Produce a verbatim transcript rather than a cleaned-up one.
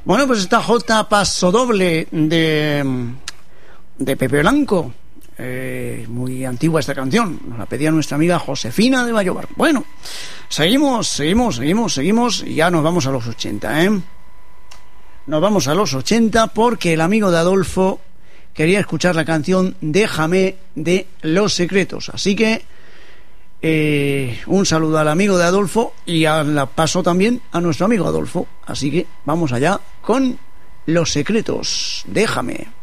Bueno, pues esta J Paso Doble de, de Pepe Blanco. Eh, muy antigua esta canción. Nos la pedía nuestra amiga Josefina de Vallobar. Bueno, seguimos, seguimos, seguimos, seguimos. Y ya nos vamos a los ochenta, ¿eh? Nos vamos a los ochenta porque el amigo de Adolfo quería escuchar la canción Déjame de Los Secretos. Así que eh, un saludo al amigo de Adolfo y a la paso también a nuestro amigo Adolfo. Así que vamos allá con Los Secretos. Déjame.